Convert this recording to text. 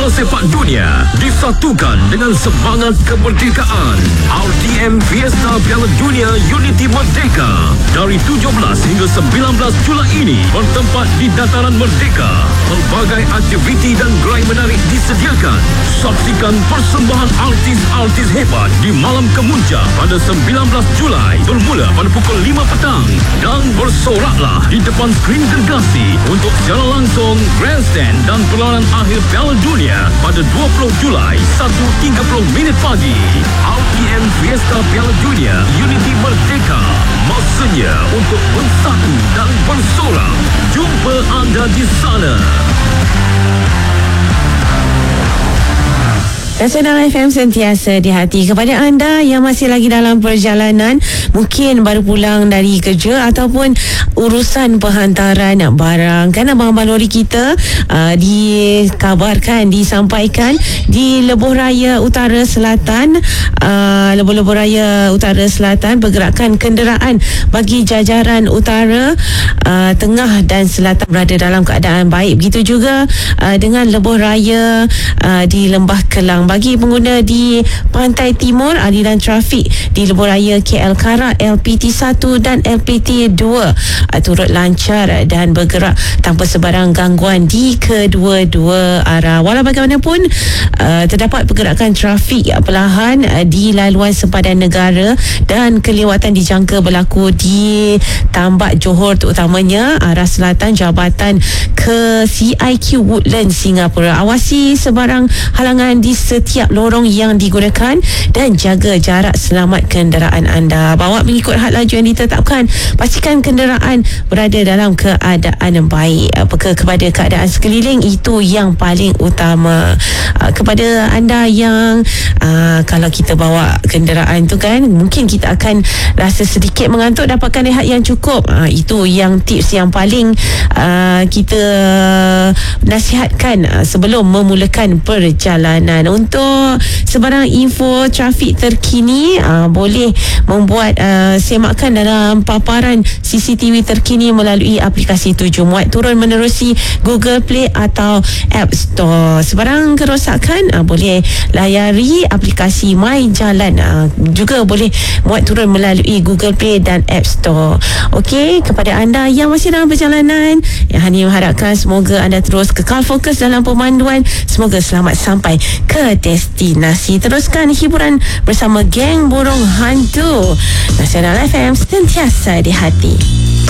bola sepak dunia disatukan dengan semangat kemerdekaan. RTM Fiesta Piala Dunia Unity Merdeka dari 17 hingga 19 Julai ini bertempat di Dataran Merdeka. Pelbagai aktiviti dan gerai menarik disediakan. Saksikan persembahan artis-artis hebat di Malam Kemuncak pada 19 Julai bermula pada pukul 5 petang dan bersoraklah di depan skrin gergasi untuk secara langsung grandstand dan perlawanan akhir Piala Dunia pada 20 Julai 1.30 pagi. RTM Fiesta Piala Dunia Unity Merdeka, masanya untuk bersatu dan bersorak. Jumpa anda di sana. Nasional FM sentiasa di hati. Kepada anda yang masih lagi dalam perjalanan, mungkin baru pulang dari kerja ataupun urusan penghantaran barang, kan abang-abang lori kita dikabarkan, disampaikan di Lebuh Raya Utara Selatan, Lebuh Raya Utara Selatan, pergerakan kenderaan bagi jajaran utara, tengah dan selatan berada dalam keadaan baik. Begitu juga dengan Lebuh Raya di Lembah Kelang. Bagi pengguna di Pantai Timur, aliran trafik di Lebuh Raya KL Karak, LPT 1 dan LPT 2 turut lancar dan bergerak tanpa sebarang gangguan di kedua-dua arah. Walau bagaimanapun, terdapat pergerakan trafik perlahan di laluan sempadan negara dan kelewatan dijangka berlaku di Tambak Johor, terutamanya arah selatan jabatan ke CIQ Woodlands Singapura. Awasi sebarang halangan di setiap lorong yang digunakan dan jaga jarak selamat kenderaan anda. Bawa mengikut had laju yang ditetapkan. Pastikan kenderaan berada dalam keadaan baik. Kepada keadaan sekeliling, itu yang paling utama. Kepada anda yang kalau kita bawa kenderaan tu kan, mungkin kita akan rasa sedikit mengantuk, dapatkan rehat yang cukup. Itu yang tips yang paling kita nasihatkan sebelum memulakan perjalanan. Untuk sebarang info trafik terkini, boleh membuat semakan dalam paparan CCTV terkini melalui aplikasi 7 Muat turun menerusi Google Play atau App Store. Sebarang kerosakan boleh layari aplikasi My Jalan, juga boleh muat turun melalui Google Play dan App Store. Okey, kepada anda yang masih dalam perjalanan, yang Hani mengharapkan semoga anda terus kekal fokus dalam pemanduan. Semoga selamat sampai ke destinasi. Teruskan hiburan bersama Geng Burung Hantu. Nasional FM sentiasa di hati.